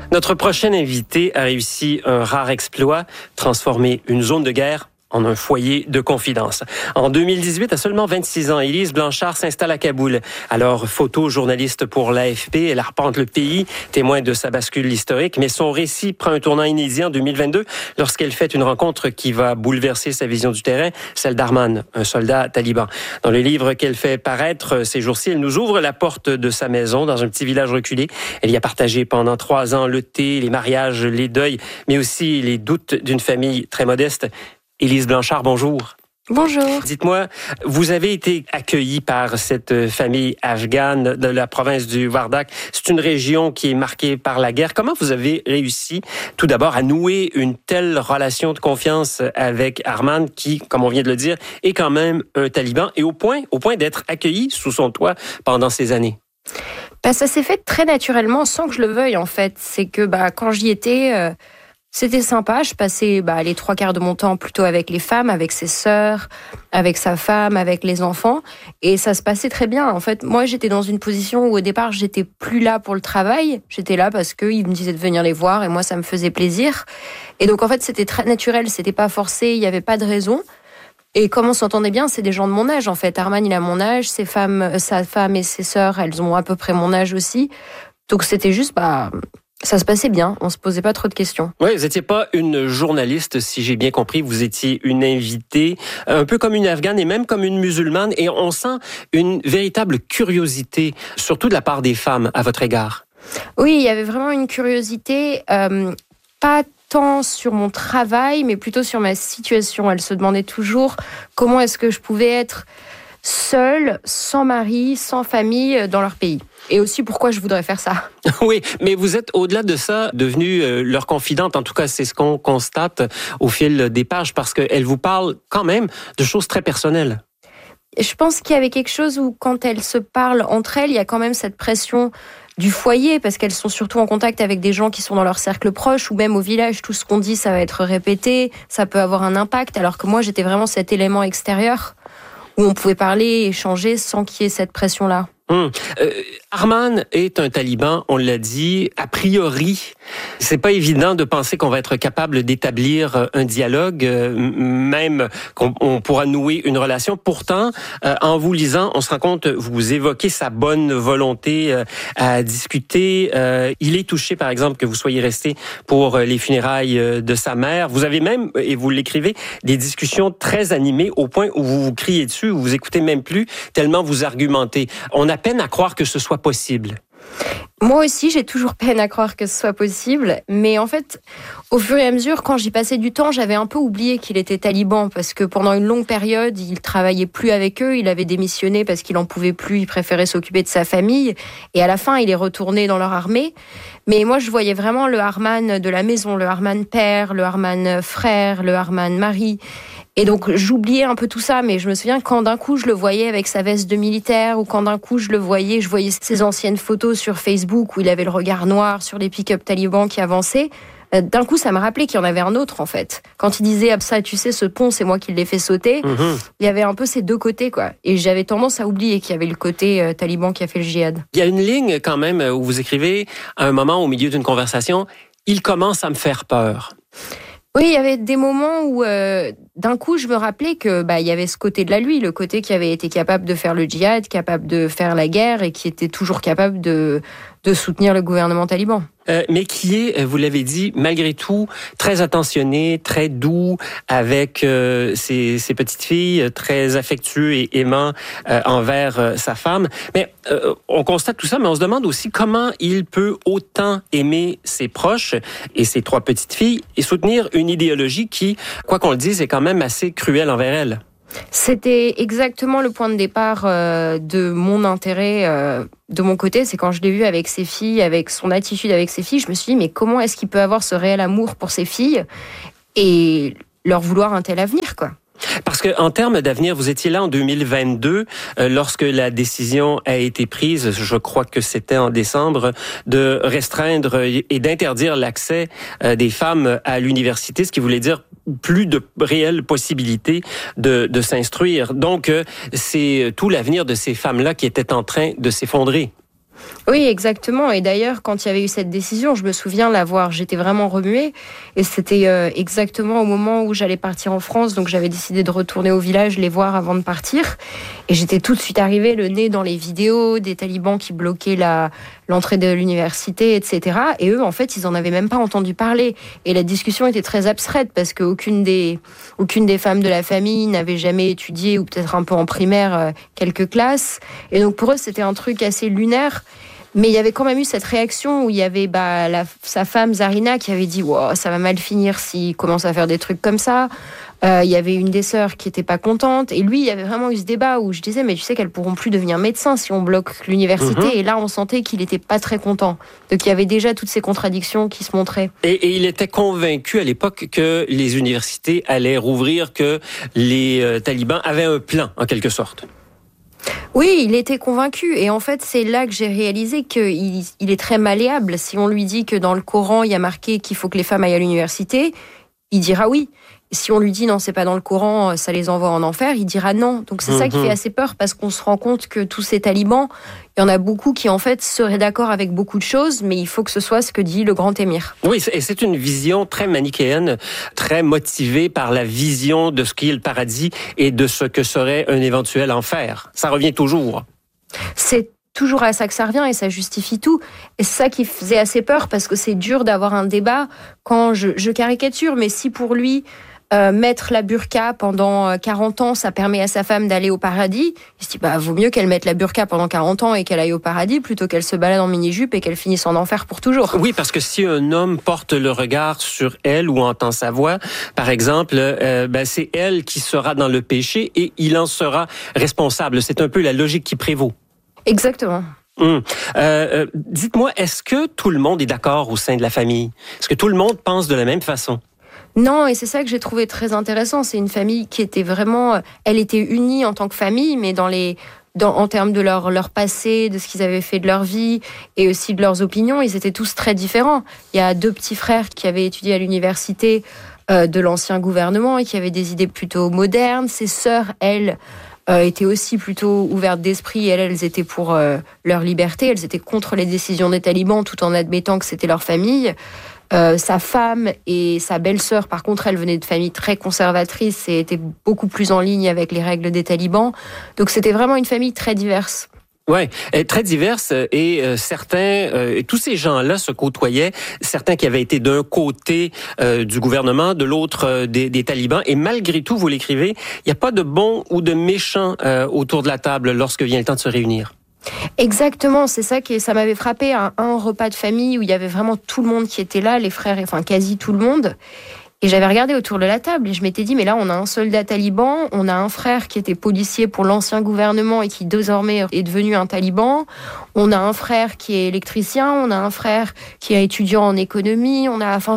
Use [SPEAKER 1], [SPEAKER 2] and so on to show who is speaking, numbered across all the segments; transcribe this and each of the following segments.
[SPEAKER 1] Notre prochain invité a réussi un rare exploit, transformer une zone de guerre en un foyer de confidence. En 2018, à seulement 26 ans, Élise Blanchard s'installe à Kaboul. Alors, photojournaliste pour l'AFP, elle arpente le pays, témoin de sa bascule historique, mais son récit prend un tournant inédit en 2022 lorsqu'elle fait une rencontre qui va bouleverser sa vision du terrain, celle d'Arman, un soldat taliban. Dans le livre qu'elle fait paraître ces jours-ci, elle nous ouvre la porte de sa maison dans un petit village reculé. Elle y a partagé pendant 3 ans le thé, les mariages, les deuils, mais aussi les doutes d'une famille très modeste. Élise Blanchard, bonjour.
[SPEAKER 2] Bonjour.
[SPEAKER 1] Dites-moi, vous avez été accueillie par cette famille afghane de la province du Wardak. C'est une région qui est marquée par la guerre. Comment vous avez réussi, tout d'abord, à nouer une telle relation de confiance avec Arman, qui, comme on vient de le dire, est quand même un taliban, et au point d'être accueilli sous son toit pendant ces années?
[SPEAKER 2] Ça s'est fait très naturellement, sans que je le veuille, en fait. C'est que quand j'y étais... C'était sympa, je passais les 3/4 de mon temps plutôt avec les femmes, avec ses sœurs, avec sa femme, avec les enfants. Et ça se passait très bien. En fait, moi, j'étais dans une position où au départ, j'étais plus là pour le travail. J'étais là parce qu'ils me disaient de venir les voir et moi, ça me faisait plaisir. Et donc, en fait, c'était très naturel, c'était pas forcé, il n'y avait pas de raison. Et comme on s'entendait bien, c'est des gens de mon âge, en fait. Arman, il a mon âge, sa femme et ses sœurs, elles ont à peu près mon âge aussi. Donc, c'était juste, ça se passait bien, on se posait pas trop de questions.
[SPEAKER 1] Oui, vous n'étiez pas une journaliste, si j'ai bien compris, vous étiez une invitée, un peu comme une Afghane et même comme une musulmane, et on sent une véritable curiosité, surtout de la part des femmes à votre égard.
[SPEAKER 2] Oui, il y avait vraiment une curiosité, pas tant sur mon travail, mais plutôt sur ma situation. Elle se demandait toujours comment est-ce que je pouvais être seule, sans mari, sans famille, dans leur pays. Et aussi, pourquoi je voudrais faire ça.
[SPEAKER 1] Oui, mais vous êtes, au-delà de ça, devenue leur confidente. En tout cas, c'est ce qu'on constate au fil des pages, parce qu'elle vous parle quand même de choses très personnelles.
[SPEAKER 2] Je pense qu'il y avait quelque chose où, quand elles se parlent entre elles, il y a quand même cette pression du foyer, parce qu'elles sont surtout en contact avec des gens qui sont dans leur cercle proche, ou même au village, tout ce qu'on dit, ça va être répété, ça peut avoir un impact, alors que moi, j'étais vraiment cet élément extérieur où on pouvait parler, échanger sans qu'il y ait cette pression-là.
[SPEAKER 1] Arman est un taliban, on l'a dit. A priori, c'est pas évident de penser qu'on va être capable d'établir un dialogue, même qu'on pourra nouer une relation. Pourtant, en vous lisant, on se rend compte, vous évoquez sa bonne volonté à discuter. Il est touché, par exemple, que vous soyez resté pour les funérailles de sa mère. Vous avez même, et vous l'écrivez, des discussions très animées au point où vous vous criez dessus, où vous écoutez même plus, tellement vous argumentez. On a peine à croire que ce soit possible.
[SPEAKER 2] Moi aussi, j'ai toujours peine à croire que ce soit possible. Mais en fait, au fur et à mesure, quand j'y passais du temps, j'avais un peu oublié qu'il était taliban. Parce que pendant une longue période, il travaillait plus avec eux. Il avait démissionné parce qu'il en pouvait plus. Il préférait s'occuper de sa famille. Et à la fin, il est retourné dans leur armée. Mais moi, je voyais vraiment le Arman de la maison, le Arman père, le Arman frère, le Arman mari. Et donc, j'oubliais un peu tout ça, mais je me souviens quand d'un coup, je le voyais avec sa veste de militaire, ou quand d'un coup, je voyais ses anciennes photos sur Facebook où il avait le regard noir sur les pick-up talibans qui avançaient. D'un coup, ça me rappelait qu'il y en avait un autre, en fait. Quand il disait, ça, tu sais, ce pont, c'est moi qui l'ai fait sauter, il y avait un peu ces deux côtés, quoi. Et j'avais tendance à oublier qu'il y avait le côté taliban qui a fait le djihad.
[SPEAKER 1] Il y a une ligne, quand même, où vous écrivez, à un moment, au milieu d'une conversation, « Il commence à me faire peur ».
[SPEAKER 2] Oui, il y avait des moments où, d'un coup, je me rappelais que il y avait ce côté de lui, le côté qui avait été capable de faire le djihad, capable de faire la guerre et qui était toujours capable de soutenir le gouvernement taliban.
[SPEAKER 1] Mais qui est, vous l'avez dit, malgré tout, très attentionné, très doux avec ses petites filles, très affectueux et aimant envers sa femme. Mais on constate tout ça, mais on se demande aussi comment il peut autant aimer ses proches et ses 3 petites filles et soutenir une idéologie qui, quoi qu'on le dise, est quand même assez cruelle envers elles.
[SPEAKER 2] C'était exactement le point de départ de mon intérêt de mon côté. C'est quand je l'ai vu avec ses filles, avec son attitude avec ses filles, je me suis dit, mais comment est-ce qu'il peut avoir ce réel amour pour ses filles et leur vouloir un tel avenir, quoi.
[SPEAKER 1] Parce que en termes d'avenir, vous étiez là en 2022 lorsque la décision a été prise, je crois que c'était en décembre, de restreindre et d'interdire l'accès des femmes à l'université, ce qui voulait dire plus de réelles possibilités de s'instruire. Donc, c'est tout l'avenir de ces femmes-là qui était en train de s'effondrer.
[SPEAKER 2] Oui, exactement. Et d'ailleurs, quand il y avait eu cette décision, je me souviens j'étais vraiment remuée. Et c'était exactement au moment où j'allais partir en France. Donc j'avais décidé de retourner au village, les voir avant de partir. Et j'étais tout de suite arrivée, le nez dans les vidéos des talibans qui bloquaient l'entrée de l'université, etc. Et eux, en fait, ils en avaient même pas entendu parler. Et la discussion était très abstraite parce qu'aucune des femmes de la famille n'avait jamais étudié, ou peut-être un peu en primaire, quelques classes. Et donc pour eux, c'était un truc assez lunaire. Mais il y avait quand même eu cette réaction où il y avait sa femme Zarina qui avait dit wow, ça va mal finir s'il commence à faire des trucs comme ça. Il y avait une des sœurs qui était pas contente. Et lui, il y avait vraiment eu ce débat où je disais mais tu sais qu'elles pourront plus devenir médecins si on bloque l'université. Et là, on sentait qu'il était pas très content. Donc il y avait déjà toutes ces contradictions qui se montraient.
[SPEAKER 1] Et il était convaincu à l'époque que les universités allaient rouvrir, que les talibans avaient un plan en quelque sorte.
[SPEAKER 2] Oui, il était convaincu. Et en fait, c'est là que j'ai réalisé qu'il est très malléable. Si on lui dit que dans le Coran, il y a marqué qu'il faut que les femmes aillent à l'université, il dira oui. Si on lui dit non, c'est pas dans le Coran, ça les envoie en enfer, il dira non. Donc c'est ça qui fait assez peur parce qu'on se rend compte que tous ces talibans, il y en a beaucoup qui en fait seraient d'accord avec beaucoup de choses, mais il faut que ce soit ce que dit le grand émir.
[SPEAKER 1] Oui, et c'est une vision très manichéenne, très motivée par la vision de ce qu'est le paradis et de ce que serait un éventuel enfer. Ça revient toujours.
[SPEAKER 2] C'est toujours à ça que ça revient et ça justifie tout. Et c'est ça qui faisait assez peur parce que c'est dur d'avoir un débat quand je caricature, mais si pour lui... mettre la burqa pendant 40 ans, ça permet à sa femme d'aller au paradis. Il se dit, vaut mieux qu'elle mette la burqa pendant 40 ans et qu'elle aille au paradis plutôt qu'elle se balade en mini-jupe et qu'elle finisse en enfer pour toujours.
[SPEAKER 1] Oui, parce que si un homme porte le regard sur elle ou entend sa voix, par exemple, c'est elle qui sera dans le péché et il en sera responsable. C'est un peu la logique qui prévaut.
[SPEAKER 2] Exactement.
[SPEAKER 1] Dites-moi, est-ce que tout le monde est d'accord au sein de la famille? Est-ce que tout le monde pense de la même façon?
[SPEAKER 2] Non, et c'est ça que j'ai trouvé très intéressant. C'est une famille qui était vraiment... Elle était unie en tant que famille, mais en termes de leur passé, de ce qu'ils avaient fait de leur vie, et aussi de leurs opinions, ils étaient tous très différents. Il y a 2 petits frères qui avaient étudié à l'université de l'ancien gouvernement et qui avaient des idées plutôt modernes. Ses sœurs, elles... étaient aussi plutôt ouvertes d'esprit. Elles étaient pour leur liberté. Elles étaient contre les décisions des talibans tout en admettant que c'était leur famille. Sa femme et sa belle-sœur, par contre, elles venaient de familles très conservatrices et étaient beaucoup plus en ligne avec les règles des talibans. Donc c'était vraiment une famille très diverse.
[SPEAKER 1] Ouais, très diverse et certains, tous ces gens-là se côtoyaient, certains qui avaient été d'un côté du gouvernement, de l'autre des talibans, et malgré tout, vous l'écrivez, il n'y a pas de bons ou de méchants autour de la table lorsque vient le temps de se réunir.
[SPEAKER 2] Exactement, c'est ça ça m'avait frappé à un repas de famille où il y avait vraiment tout le monde qui était là, les frères, enfin quasi tout le monde. Et j'avais regardé autour de la table et je m'étais dit, mais là, on a un soldat taliban, on a un frère qui était policier pour l'ancien gouvernement et qui désormais est devenu un taliban. On a un frère qui est électricien, on a un frère qui est étudiant en économie.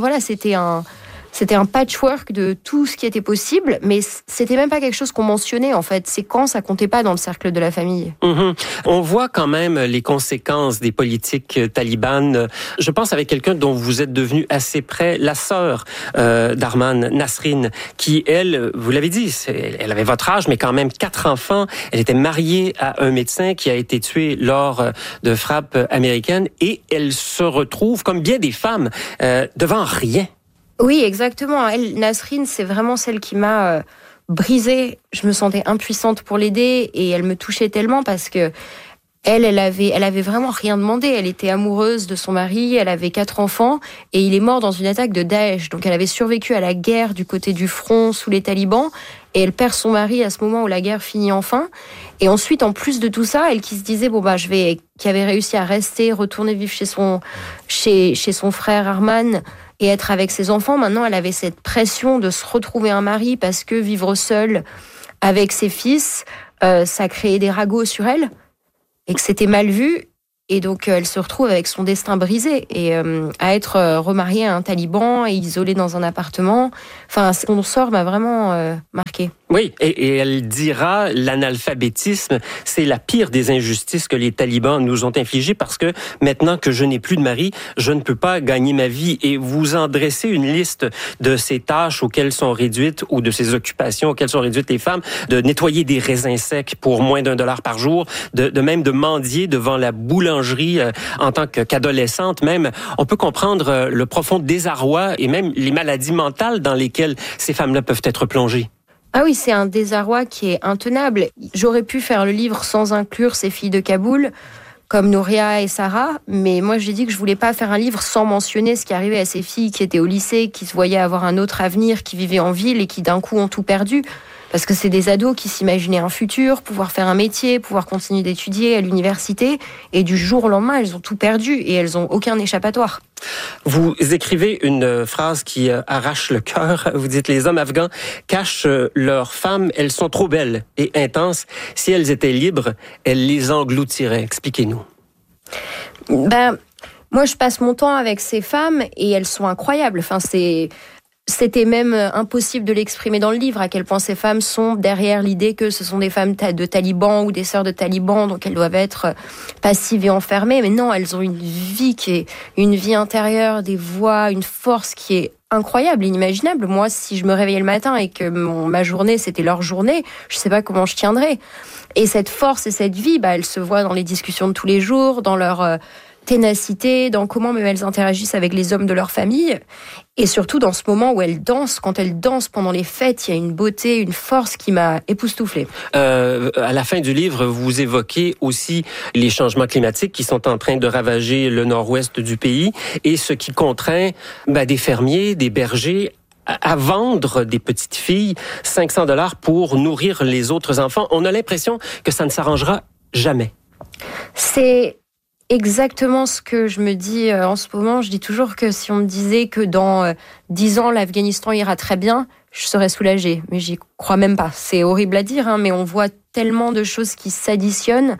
[SPEAKER 2] C'était un patchwork de tout ce qui était possible, mais c'était même pas quelque chose qu'on mentionnait, en fait. C'est quand ça comptait pas dans le cercle de la famille.
[SPEAKER 1] On voit quand même les conséquences des politiques talibanes. Je pense avec quelqu'un dont vous êtes devenu assez près, la sœur d'Arman, Nasrin, qui, elle, vous l'avez dit, elle avait votre âge, mais quand même 4 enfants. Elle était mariée à un médecin qui a été tué lors de frappes américaines et elle se retrouve, comme bien des femmes, devant rien.
[SPEAKER 2] Oui, exactement. Elle, Nasrin, c'est vraiment celle qui m'a brisée. Je me sentais impuissante pour l'aider et elle me touchait tellement parce que elle avait vraiment rien demandé. Elle était amoureuse de son mari, elle avait 4 enfants et il est mort dans une attaque de Daesh. Donc elle avait survécu à la guerre du côté du front sous les talibans et elle perd son mari à ce moment où la guerre finit enfin. Et ensuite, en plus de tout ça, elle qui se disait qui avait réussi à retourner vivre chez son frère Arman et être avec ses enfants. Maintenant, elle avait cette pression de se retrouver un mari parce que vivre seule avec ses fils, ça créait des ragots sur elle et que c'était mal vu. Et donc, elle se retrouve avec son destin brisé et à être remariée à un taliban et isolée dans un appartement. Enfin, son sort m'a vraiment marquée.
[SPEAKER 1] Oui, et elle dira, l'analphabétisme, c'est la pire des injustices que les talibans nous ont infligées parce que maintenant que je n'ai plus de mari, je ne peux pas gagner ma vie. Et vous en dressez une liste de ces tâches auxquelles sont réduites ou de ces occupations auxquelles sont réduites les femmes, de nettoyer des raisins secs pour moins d'$1 par jour, de même de mendier devant la boulangerie boulangerie en tant qu'adolescente même, on peut comprendre le profond désarroi et même les maladies mentales dans lesquelles ces femmes-là peuvent être plongées.
[SPEAKER 2] Ah oui, c'est un désarroi qui est intenable. J'aurais pu faire le livre sans inclure ces filles de Kaboul, comme Nouria et Sarah, mais moi j'ai dit que je voulais pas faire un livre sans mentionner ce qui arrivait à ces filles qui étaient au lycée, qui se voyaient avoir un autre avenir, qui vivaient en ville et qui d'un coup ont tout perdu. Parce que c'est des ados qui s'imaginaient un futur, pouvoir faire un métier, pouvoir continuer d'étudier à l'université, et du jour au lendemain, elles ont tout perdu et elles ont aucun échappatoire.
[SPEAKER 1] Vous écrivez une phrase qui arrache le cœur. Vous dites « Les hommes afghans cachent leurs femmes. Elles sont trop belles et intenses. Si elles étaient libres, elles les engloutiraient. » Expliquez-nous.
[SPEAKER 2] Moi, je passe mon temps avec ces femmes et elles sont incroyables. C'était même impossible de l'exprimer dans le livre, à quel point ces femmes sont derrière l'idée que ce sont des femmes de talibans ou des sœurs de talibans, donc elles doivent être passives et enfermées. Mais non, elles ont une vie qui est une vie intérieure, des voix, une force qui est incroyable, inimaginable. Moi, si je me réveillais le matin et que ma journée, c'était leur journée, je sais pas comment je tiendrais. Et cette force et cette vie, elle se voit dans les discussions de tous les jours, dans leur ténacité, dans comment même elles interagissent avec les hommes de leur famille, et surtout dans ce moment où elles dansent. Quand elles dansent pendant les fêtes, il y a une beauté, une force qui m'a époustouflée.
[SPEAKER 1] À la fin du livre, vous évoquez aussi les changements climatiques qui sont en train de ravager le nord-ouest du pays et ce qui contraint des fermiers, des bergers à vendre des petites filles 500 $ pour nourrir les autres enfants. On a l'impression que ça ne s'arrangera jamais.
[SPEAKER 2] C'est exactement ce que je me dis en ce moment. Je dis toujours que si on me disait que dans 10 ans, l'Afghanistan ira très bien, je serais soulagée. Mais j'y crois même pas. C'est horrible à dire, mais on voit tellement de choses qui s'additionnent.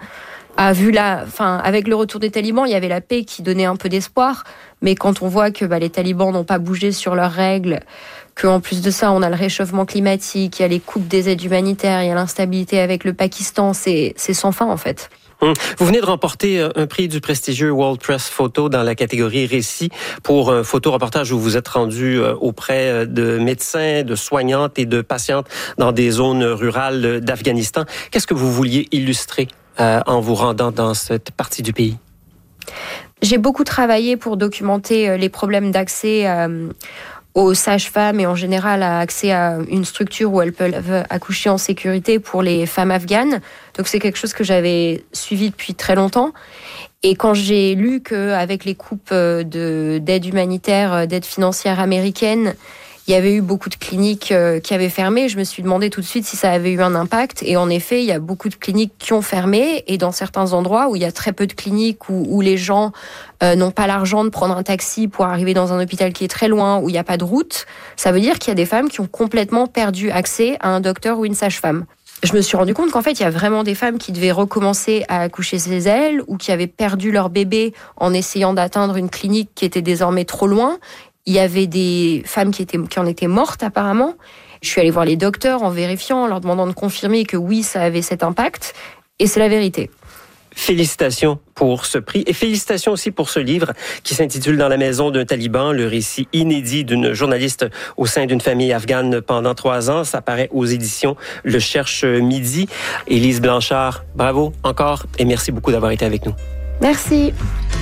[SPEAKER 2] Avec le retour des talibans, il y avait la paix qui donnait un peu d'espoir. Mais quand on voit que les talibans n'ont pas bougé sur leurs règles, qu'en plus de ça, on a le réchauffement climatique, il y a les coupes des aides humanitaires, il y a l'instabilité avec le Pakistan, c'est sans fin en fait.
[SPEAKER 1] Vous venez de remporter un prix du prestigieux World Press Photo dans la catégorie récit pour un photoreportage où vous êtes rendu auprès de médecins, de soignantes et de patientes dans des zones rurales d'Afghanistan. Qu'est-ce que vous vouliez illustrer en vous rendant dans cette partie du pays?
[SPEAKER 2] J'ai beaucoup travaillé pour documenter les problèmes d'accès aux sages-femmes et en général à accès à une structure où elles peuvent accoucher en sécurité pour les femmes afghanes. Donc c'est quelque chose que j'avais suivi depuis très longtemps. Et quand j'ai lu qu'avec les coupes d'aide humanitaire, d'aide financière américaine, il y avait eu beaucoup de cliniques qui avaient fermé. Je me suis demandé tout de suite si ça avait eu un impact. Et en effet, il y a beaucoup de cliniques qui ont fermé. Et dans certains endroits où il y a très peu de cliniques, où les gens n'ont pas l'argent de prendre un taxi pour arriver dans un hôpital qui est très loin, où il n'y a pas de route, ça veut dire qu'il y a des femmes qui ont complètement perdu accès à un docteur ou une sage-femme. Je me suis rendu compte qu'en fait, il y a vraiment des femmes qui devaient recommencer à accoucher chez elles ou qui avaient perdu leur bébé en essayant d'atteindre une clinique qui était désormais trop loin. Il y avait des femmes qui en étaient mortes apparemment. Je suis allée voir les docteurs en vérifiant, en leur demandant de confirmer que oui, ça avait cet impact. Et c'est la vérité.
[SPEAKER 1] Félicitations pour ce prix et félicitations aussi pour ce livre qui s'intitule « Dans la maison d'un taliban », le récit inédit d'une journaliste au sein d'une famille afghane pendant 3 ans. Ça paraît aux éditions Le Cherche Midi. Élise Blanchard, bravo encore et merci beaucoup d'avoir été avec nous.
[SPEAKER 2] Merci.